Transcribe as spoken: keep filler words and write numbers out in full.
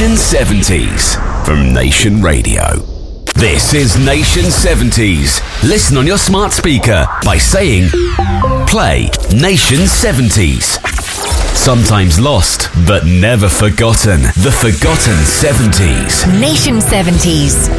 Nation seventies from Nation Radio. This is Nation seventies. Listen on your smart speaker by saying, play Nation seventies. Sometimes lost, but never forgotten. The Forgotten seventies. Nation seventies.